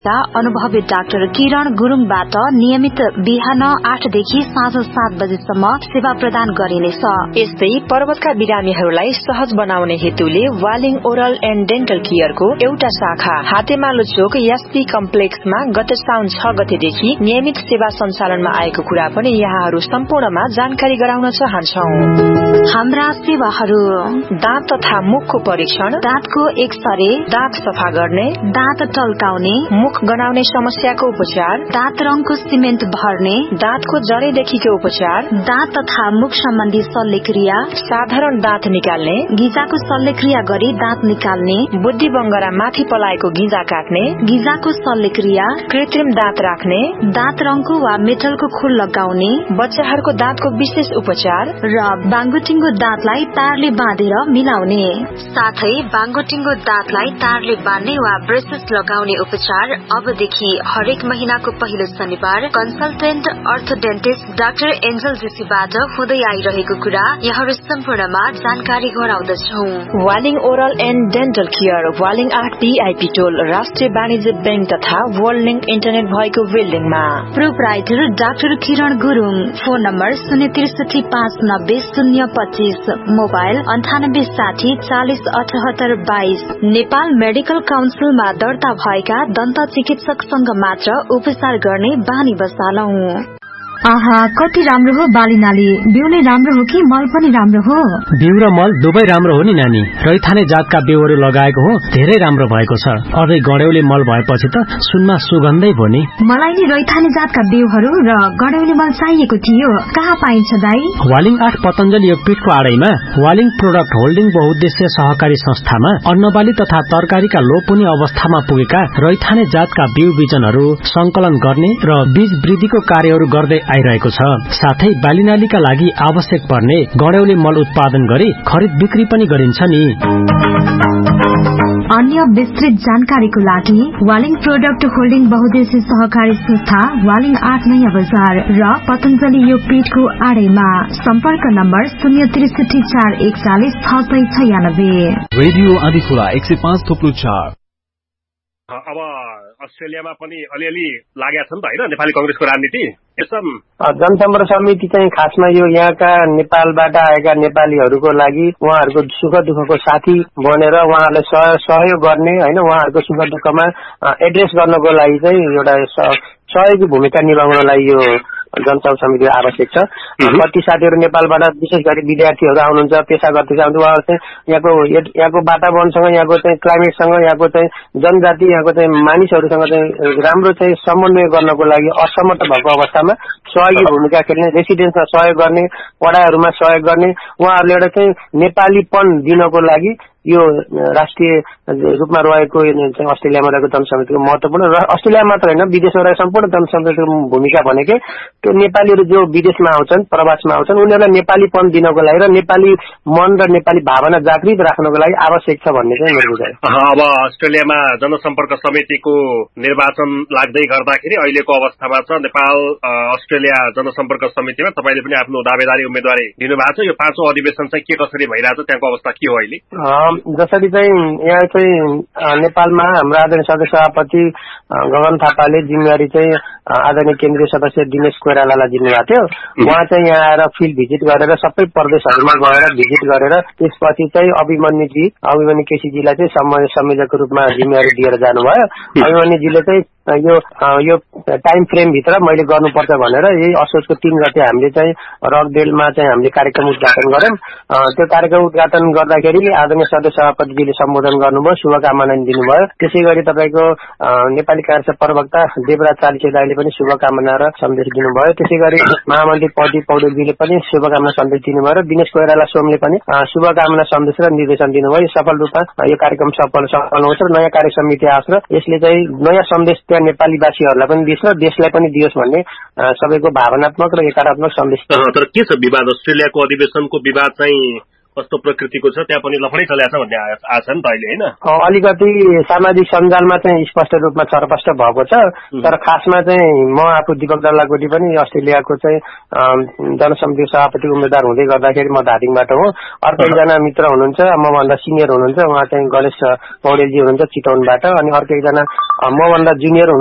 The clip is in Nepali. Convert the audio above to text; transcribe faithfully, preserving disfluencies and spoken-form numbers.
अनुभवी डाक्टर किरण गुरुङबाट नियमित बिहान आठदेखि साँझ सात बजेसम्म सेवा प्रदान गरिनेछ। यस्तै पर्वतका बिरामीहरूलाई सहज बनाउने हेतुले वालिङ ओरल एन्ड डेन्टल केयरको एउटा शाखा हातेमालो चोक एसपी कम्प्लेक्समा गत साउन छ गतेदेखि नियमित सेवा सञ्चालनमा आएको कुरा पनि यहाँहरू सम्पूर्णमा जानकारी गराउन चाहन्छौ। हाम्रा सेवाहरू दाँत तथा मुखको परीक्षण, दाँतको एक्सरे, दाँत सफा गर्ने, दाँत टल्काउने, मुख गनाउने समस्याको उपचार, दाँत रङको सिमेन्ट भर्ने, दाँतको जडेदेखिको उपचार, दाँत तथा मुख सम्बन्धी शल्यक्रिया, साधारण दाँत निकाल्ने, गिजाको शल्यक्रिया गरी दाँत निकाल्ने, बुद्धि बङ्गरा माथि पलाएको गिजा काट्ने, गिजाको शल्यक्रिया, कृत्रिम दाँत राख्ने, दाँत रङको वा मेटलको खोल लगाउने, बच्चाहरूको दाँतको विशेष उपचार र बाङ्गोटिङ्गो दाँतलाई तारले बाँधेर मिलाउने, साथै बाङ्गोटिङ्गो दाँतलाई तारले बाँध्ने वा ब्रेसेस लगाउने उपचार अबदेखि हरेक महिनाको पहिलो शनिबार कन्सल्टेन्ट अर्थोडेन्टिस्ट डाक्टर एन्जल जेसीबाट हुँदै आइरहेको कुरा यहाँहरू सम्पूर्णमा जानकारी गराउँदछौ। Waling oral and dental care, Waling आठ पीआईपी टोल, राष्ट्रिय वाणिज्य बैंक तथा वर्ल्ड लिंक इन्टरनेट भएको बिल्डिङमा। प्रोपराइटर डाक्टर किरण गुरुङ। फोन नम्बर शून्य त्रिसठी पाँच नब्बे शून्य पच्चीस, मोबाइल अन्ठानब्बे साठी चालिस अठहत्तर बाइस। नेपाल मेडिकल काउन्सिलमा दर्ता भएका दन्त चिकित्सकसँग मात्र उपचार गर्ने बानी बसालौं। आहा, कति राम्रो हो बाली नाली। बिउ नै राम्रो हो कि मल पनि राम्रो हो? बिउ र मल दुवै राम्रो हो नि नानी। रैथाने जातका बिउहरू लगाएको हो, धेरै राम्रो भएको छ। अझै गड्यौली मल भएपछि त सुनमा सुगन्धै भयो नि। मलाई नि रैथाने जातका बिउहरू र गड्यौली मल चाहिएको थियो। कहाँ पाइन्छ दाई? वालिङ आठ पतञ्जलि योगपीठको आडैमा वालिङ प्रोडक्ट होल्डिङ बहुउद्देश्य सहकारी संस्थामा अन्नबाली तथा तरकारीका लोपुनी अवस्थामा पुगेका रैथाने जातका बिउ बिजनहरू संकलन गर्ने र बीज वृद्धिको कार्यहरू गर्दै आइरहेको छ। साथै बालीनालीका लागि आवश्यक पर्ने गड्यौली मल उत्पादन गरी खरिद बिक्री पनि गरिन्छ नि। अन्य विस्तृत जानकारीको लागि वालिङ प्रोडक्ट होल्डिङ बहुउद्देश्य सहकारी संस्था वालिङ आठ नयाँ बजार र पतञ्जलि योगपीठको आडैमा। सम्पर्क नम्बर शून्य त्रिसठी चार एकचालिस छ सय छयानब्बे। रेडियो आदिखुला एक सय पाँच थोप्लो चार। अब अस्ट्रेलियामा पनि अलिअलि लागेको छ नि त होइन नेपाली कंग्रेसको राजनीति। जनसम्पर्क समिति चाहिँ खासमा यो यहाँका नेपालबाट आएका नेपालीहरूको लागि उहाँहरूको सुख दुःखको साथी बनेर उहाँहरूलाई सहयोग गर्ने होइन, उहाँहरूको सुख दुःखमा एड्रेस गर्नको लागि चाहिँ एउटा सहयोगी भूमिका निभाउनलाई यो जनसभा समिति आवश्यक छ। कति साथीहरू नेपालबाट विशेष गरी विद्यार्थीहरू आउनुहुन्छ, पेशागत आउँछ, उहाँहरू चाहिँ यहाँको यहाँको वातावरणसँग, यहाँको चाहिँ क्लाइमेटसँग, यहाँको चाहिँ जनजाति, यहाँको चाहिँ मानिसहरूसँग चाहिँ राम्रो चाहिँ समन्वय गर्नको लागि असमर्थ भएको अवस्थामा सहयोगी भूमिका खेल्ने, रेसिडेन्समा सहयोग गर्ने, पढाइहरूमा सहयोग गर्ने, उहाँहरूले एउटा चाहिँ नेपालीपन दिनको लागि यो राष्ट्रिय रूपमा रहेको अस्ट्रेलियामा रहेको जनसमितिको महत्वपूर्ण र अस्ट्रेलिया मात्र होइन विदेशमा रहेको सम्पूर्ण जनसमितिको भूमिका भनेकै त्यो नेपालीहरू जो विदेशमा आउँछन्, प्रवासमा आउँछन्, उनीहरूलाई नेपालीपन दिनको लागि र नेपाली मन र नेपाली भावना जागृत राख्नको लागि आवश्यक छ भन्ने चाहिँ मेरो बुझाइ। अब अस्ट्रेलियामा जनसम्पर्क समितिको निर्वाचन लाग्दै गर्दाखेरि अहिलेको अवस्थामा छ नेपाल अस्ट्रेलिया जनसम्पर्क समितिमा तपाईँले पनि आफ्नो दावेदारी उम्मेदवारी दिनुभएको छ। यो पाँचौं अधिवेशन चाहिँ के कसरी भइरहेछ, त्यहाँको अवस्था के हो अहिले? जसरी चाहिँ यहाँ चाहिँ नेपालमा हाम्रो आदरणीय सदस्य सभापति गगन थापाले जिम्मेवारी चाहिँ आदरणीय केन्द्रीय सदस्य दिनेश कोइरालालाई दिनुभएको थियो। उहाँ चाहिँ यहाँ आएर फिल्ड भिजिट गरेर सबै प्रदेशहरूमा गएर भिजिट गरेर त्यसपछि चाहिँ अभिमन्युजी अभिमन्यु केसीजीलाई चाहिँ संयोजकको रूपमा जिम्मेवारी दिएर जानुभयो। अभिमन्युजीले चाहिँ यो यो टाइम फ्रेम भित्र मैले गर्नुपर्छ भनेर यही असोजको तीन गते हामीले चाहिँ रकडेलमा चाहिँ हामीले कार्यक्रम उद्घाटन गर्यौं। त्यो कार्यक्रम उद्घाटन गर्दाखेरि आदरणीय सदस्य सभापतिजीले सम्बोधन गर्नुभयो, शुभकामना दिनुभयो। त्यसै गरी तपाईँको नेपाली कांग्रेसका प्रवक्ता देवराज चालिसे दाइले पनि शुभकामना र सन्देश दिनुभयो। त्यसै गरी महामन्त्री प्रदीप पौडेलजीले पनि शुभकामना सन्देश दिनुभयो र दिनेश कोइराला सोमले पनि शुभकामना सन्देश र निर्देशन दिनुभयो। सफल रूपमा यो कार्यक्रम सफल सफल होस् र नयाँ कार्य समिति आओस् र यसले चाहिँ नयाँ सन्देश त्यहाँ नेपालीवासीहरूलाई पनि दियोस् र देशलाई पनि दियोस् भन्ने सबैको भावनात्मक र एकात्मक सन्देश। तर के छ विवाद? अस्ट्रेलियाको अधिवेशनको विवाद चाहिँ कस्तो प्रकृतिको छ त्यहाँ पनि लफडै चलेको छ भन्ने आछ नि त अहिले होइन? अलिकति सामाजिक सञ्जालमा चाहिँ स्पष्ट रूपमा छरपष्ट भएको छ। तर खासमा चाहिँ म आफू दीपक डल्लाकोटी पनि अस्ट्रेलियाको चाहिँ जनसमिति सभापति उम्मेद्वार हुँदै गर्दाखेरि म धादिङबाट हो। अर्को एकजना मित्र हुनुहुन्छ मभन्दा सिनियर हुनुहुन्छ, उहाँ चाहिँ गणेश पौडेलजी हुनुहुन्छ चितवनबाट। अनि अर्को एकजना मभन्दा जुनियर